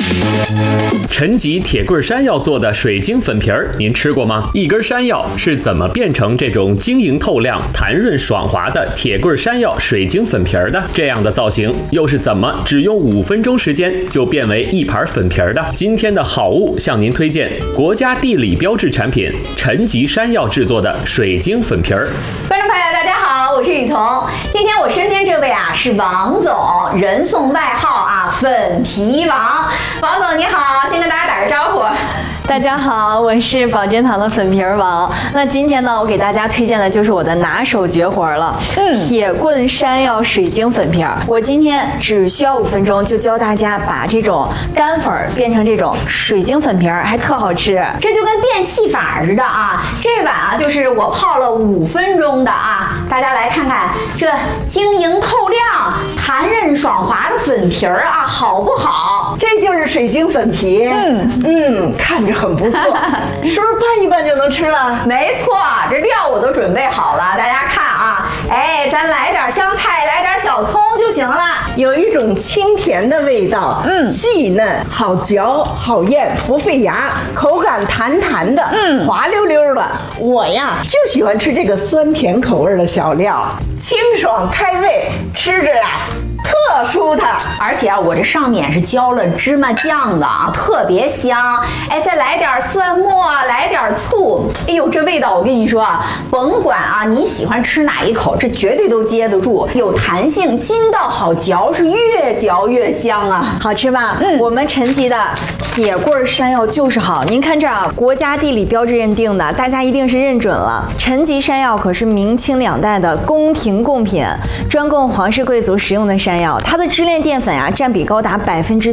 陈吉铁棍山药做的水晶粉皮儿，您吃过吗？一根山药是怎么变成这种晶莹透亮、弹润爽滑的铁棍山药水晶粉皮儿的？这样的造型又是怎么只用5分钟时间就变为一盘粉皮儿的？今天的好物向您推荐国家地理标志产品陈吉山药制作的水晶粉皮儿。 观众朋友，大家好，我是雨桐。今天我身边这位是王总，人送外号粉皮王。王总你好，先跟大家打个招呼。 大家好，我是保健堂的粉皮王。那今天呢，我给大家推荐的就是我的拿手绝活了，铁棍山药水晶粉皮儿。我今天只需要5分钟就教大家把这种干粉变成这种水晶粉皮儿，还特好吃。 这就跟变戏法似的这碗就是我泡了5分钟的大家来看看这晶莹透亮、弹韧爽滑的粉皮儿好不好？ 这就是水晶粉皮，看着很不错，是不是拌一拌就能吃了？ 没错，这料我都准备好了，大家看咱来点香菜，来点小葱就行了。 有一种清甜的味道，细嫩，好嚼，好咽，不费牙，口感弹弹的，滑溜溜的。我就喜欢吃这个酸甜口味的小料，清爽开胃，吃着特舒坦。 而且我这上面是浇了芝麻酱的特别香。再来点蒜末，来点醋，哎呦，这味道我跟你说甭管你喜欢吃哪一口，这绝对都接得住，有弹性，筋道好嚼，是越嚼越香好吃吧？我们陈吉的铁棍山药就是好。您看这国家地理标志认定的，大家一定是认准了。陈吉山药可是明清2代的宫廷贡品，专供皇室贵族食用的山药，它的支链淀粉占比高达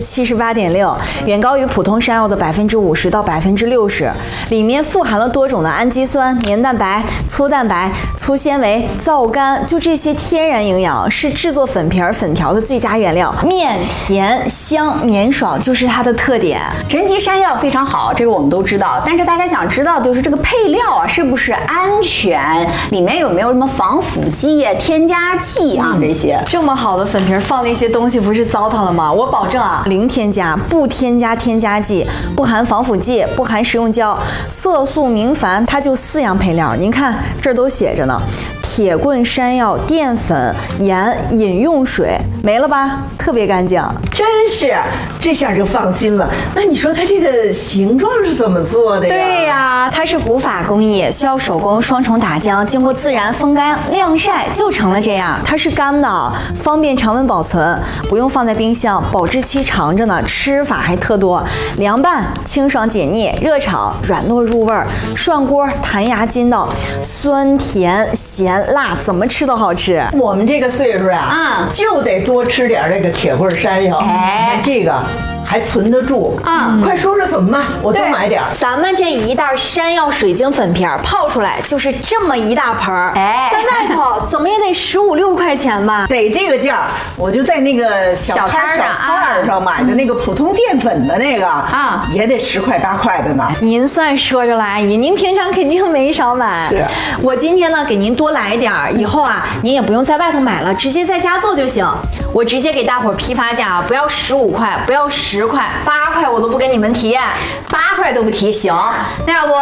78.6%，远高于普通山药的50%到60%。里面富含了多种的氨基酸、黏蛋白、粗蛋白、粗纤维、皂苷，就这些天然营养是制作粉皮儿、粉条的最佳原料。面甜香绵爽就是它的特点。 陈吉山药非常好，这个我们都知道，但是大家想知道就是这个配料是不是安全，里面有没有什么防腐剂、添加剂这些。 这么好的粉皮儿放那些东西不是糟蹋了吗？我保证零添加，不添加添加剂，不含防腐剂，不含食用胶，色素明矾，它就4样配料。您看这儿都写着呢，铁棍山药、淀粉、盐、饮用水，没了吧？特别干净。 真是，这下就放心了。那你说它这个形状是怎么做的呀？ 对呀，它是古法工艺，需要手工双重打浆，经过自然风干、晾晒就成了这样。它是干的，方便常温保存，不用放在冰箱，保质期长着呢，吃法还特多。凉拌清爽解腻，热炒软糯入味儿，涮锅弹牙筋道，酸甜咸辣怎么吃都好吃。 我们这个岁数就得多吃点这个铁棍山药。你看这个还存得住快说说怎么卖，我多买点。 咱们这一袋山药水晶粉皮儿泡出来就是这么一大盆儿，在外头怎么也得15、16块钱吧？ 得这个价，我就在那个小摊上买的那个普通淀粉的那个也得10块8块的呢。 您算说着了，阿姨，您平常肯定没少买。 是， 我今天呢给您多来点儿，以后您也不用在外头买了，直接在家做就行。我直接给大伙儿批发价，不要15块，不要10块，8块我都不跟你们提 ，8块都不提，行，那要不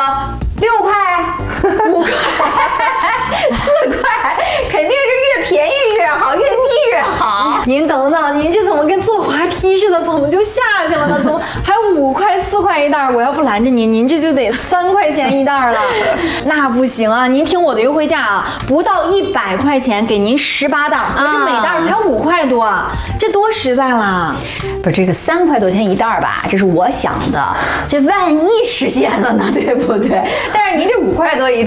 6块、5块、4块，肯定是越便宜越好，越低越好。 您等等，您这怎么跟坐滑梯似的，怎么就下去了呢？怎么还5块4块一袋？我要不拦着您，您这就得3块钱一袋了。那不行您听我的优惠价不到100块钱给您18袋，合着每袋才5块多，这多实在了。 不是这个3块多钱一袋吧？这是我想的，这万一实现了呢，对不对？但是您这5块多一袋。